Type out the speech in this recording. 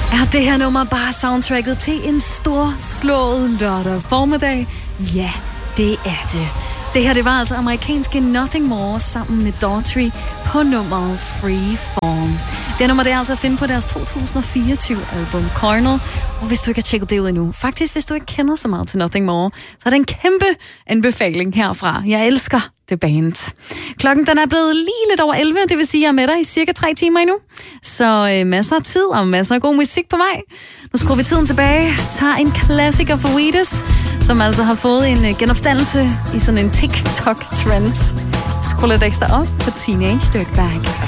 Er det her nummer bare soundtracket til en storslået lørdag formiddag? Ja, det er det. Det her, det var altså amerikanske Nothing More sammen med Daughtry på nummeret Free Form. Det nummer, det er altså at finde på deres 2024-album Carnal. Og hvis du ikke har tjekket det ud endnu, faktisk hvis du ikke kender så meget til Nothing More, så er det en kæmpe anbefaling herfra. Jeg elsker det band. Klokken den er blevet lige lidt over 11, det vil sige, at jeg er med dig i cirka 3 timer endnu. Så masser af tid og masser af god musik på vej. Nu skruer vi tiden tilbage, tager en klassiker for Wheatus, som altså har fået en genopstandelse i sådan en TikTok-trend. Skru lidt ekstra op på Teenage Dirtbag.